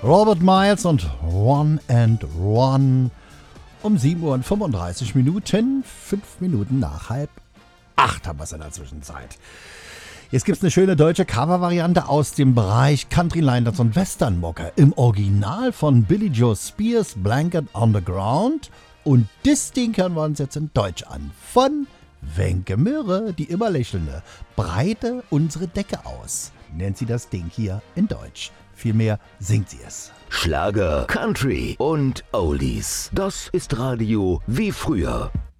Robert Miles und One and One um 7:35 Minuten, 5 Minuten nach 7:30 haben wir es in der Zwischenzeit. Jetzt gibt es eine schöne deutsche Covervariante aus dem Bereich Country Liners und Western Mucke im Original von Billy Joe Spears, Blanket on the Ground. Und das Ding hören wir uns jetzt in Deutsch an. Von Wenke Möhre, die immer lächelnde. Breite unsere Decke aus, nennt sie das Ding hier in Deutsch. Vielmehr singt sie es. Schlager, Country und Oldies. Das ist Radio wie früher.